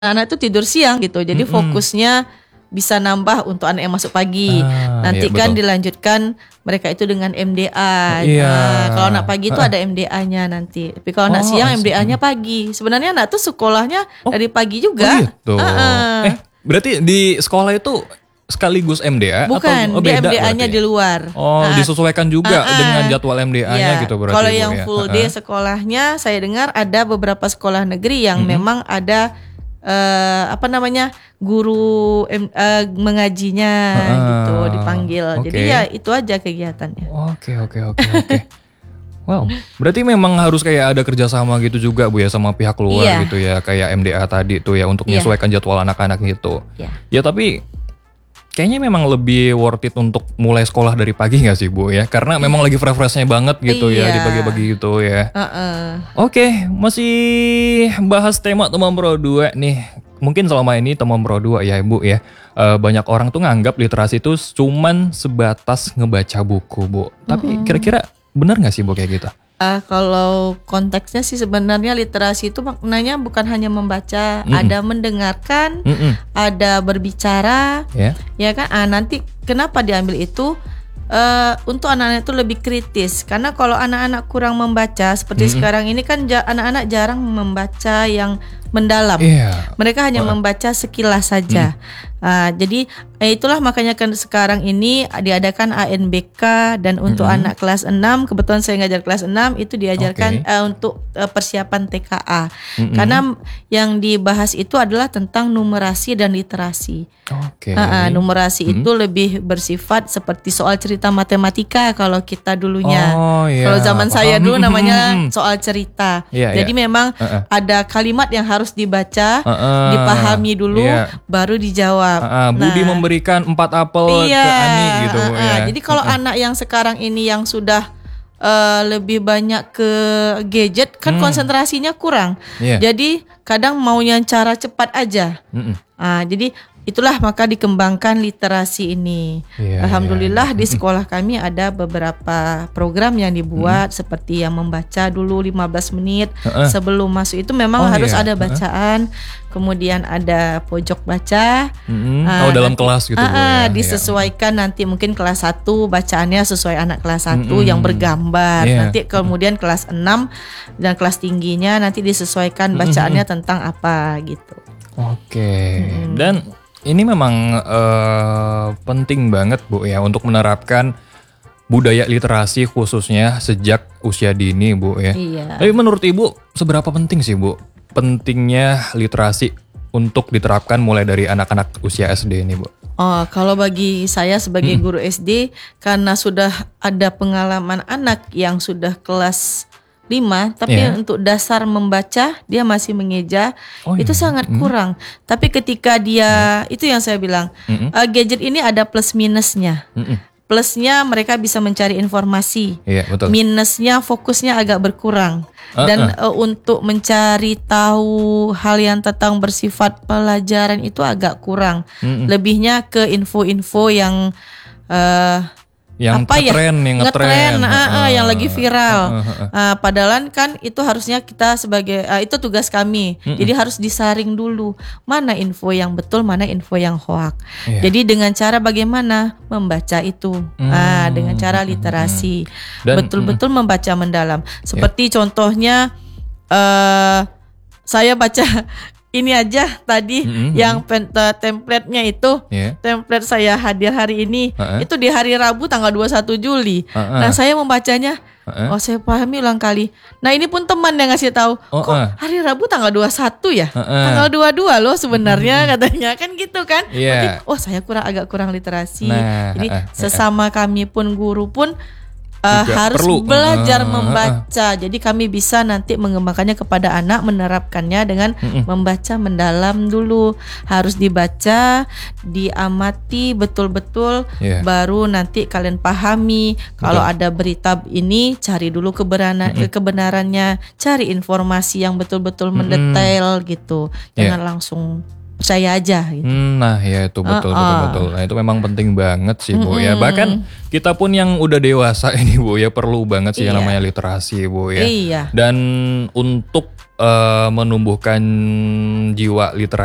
anak itu tidur siang gitu. Jadi fokusnya bisa nambah untuk anak yang masuk pagi. Nanti iya, kan betul. dilanjutkan mereka itu dengan MDA. Iya. Kalau anak pagi itu ada MDA-nya nanti. Tapi kalau anak siang I see. MDA-nya pagi. Sebenarnya anak tuh sekolahnya dari pagi Oh juga. gitu. Berarti di sekolah itu sekaligus MDA Bukan, atau dia beda MDA-nya berarti? di luar. Disesuaikan juga dengan jadwal MDA-nya Iya. gitu berarti. Kalau Bu, yang ya? full day sekolahnya, saya dengar ada beberapa sekolah negeri yang memang ada guru mengajinya gitu dipanggil. Jadi ya itu aja kegiatannya. Oke. Wow, berarti memang harus kayak ada kerjasama gitu juga Bu ya sama pihak luar gitu ya, kayak MDA tadi tuh ya untuk menyesuaikan jadwal anak-anak gitu. Ya tapi kayaknya memang lebih worth it untuk mulai sekolah dari pagi gak sih Bu ya? Karena memang lagi fresh-freshnya banget gitu ya di pagi-pagi gitu ya. Oke, masih bahas tema teman Pro 2 nih. Mungkin selama ini teman Pro 2 ya Bu ya. Banyak orang tuh nganggap literasi itu cuman sebatas ngebaca buku Bu. Tapi kira-kira benar gak sih Bu kayak gitu? Kalau konteksnya sih sebenarnya literasi itu maknanya bukan hanya membaca, ada mendengarkan, ada berbicara, ya kan? Nanti kenapa diambil itu? Untuk anak-anak itu lebih kritis, karena kalau anak-anak kurang membaca seperti sekarang ini kan anak-anak jarang membaca yang mendalam. Mereka hanya membaca sekilas saja. Jadi itulah makanya kan sekarang ini diadakan ANBK dan untuk anak kelas 6, kebetulan saya ngajar kelas 6 itu diajarkan untuk persiapan TKA. Karena yang dibahas itu adalah tentang numerasi dan literasi. Numerasi itu lebih bersifat seperti soal cerita matematika kalau kita dulunya. Kalau zaman saya dulu namanya soal cerita. Jadi memang ada kalimat yang harus dibaca, dipahami dulu, baru dijawab. Budi memberikan 4 apel ke Ani gitu Bu ya. Jadi kalau anak yang sekarang ini yang sudah lebih banyak ke gadget kan konsentrasinya kurang. Jadi kadang maunya cara cepat aja. Jadi itulah maka dikembangkan literasi ini. Alhamdulillah di sekolah kami ada beberapa program yang dibuat seperti yang membaca dulu 15 menit sebelum masuk itu memang harus ada bacaan. Kemudian ada pojok baca. Dalam kelas gitu Bu ya. Disesuaikan nanti mungkin kelas 1 bacaannya sesuai anak kelas 1 yang bergambar. Nanti kemudian kelas 6 dan kelas tingginya nanti disesuaikan bacaannya tentang apa gitu. Dan ini memang penting banget Bu ya untuk menerapkan budaya literasi khususnya sejak usia dini Bu ya. Tapi menurut Ibu seberapa penting sih Bu pentingnya literasi untuk diterapkan mulai dari anak-anak usia SD ini Bu? Kalau bagi saya sebagai guru SD karena sudah ada pengalaman anak yang sudah kelas 5, tapi untuk dasar membaca dia masih mengeja, itu sangat kurang. Tapi ketika dia, itu yang saya bilang, gadget ini ada plus minusnya. Plusnya mereka bisa mencari informasi, minusnya fokusnya agak berkurang. Dan untuk mencari tahu hal yang tentang bersifat pelajaran itu agak kurang. Lebihnya ke info-info yang yang ngetren, yang lagi viral. Padahal kan itu harusnya kita sebagai itu tugas kami. Jadi harus disaring dulu mana info yang betul, mana info yang hoak. Jadi dengan cara bagaimana membaca itu, dengan cara literasi, betul-betul membaca mendalam. Seperti contohnya saya baca ini aja tadi yang template-nya itu template saya hadir hari ini itu di hari Rabu tanggal 21 Juli. Nah saya membacanya saya pahami ulang kali. Nah ini pun teman yang ngasih tahu kok hari Rabu tanggal 21 ya, tanggal 22 loh sebenarnya katanya kan gitu kan. Mungkin, saya agak kurang literasi. Jadi sesama kami pun guru pun harus belajar membaca. Jadi kami bisa nanti mengembangkannya kepada anak, menerapkannya dengan membaca mendalam dulu. Harus dibaca, diamati betul-betul, baru nanti kalian pahami. Kalau ada berita ini, cari dulu kebenarannya, cari informasi yang betul-betul mendetail gitu. Jangan langsung percaya aja gitu. Nah ya itu betul. Nah itu memang penting banget sih Bu ya. Bahkan kita pun yang udah dewasa ini Bu ya perlu banget sih yang namanya literasi Bu ya. Dan untuk menumbuhkan jiwa literasi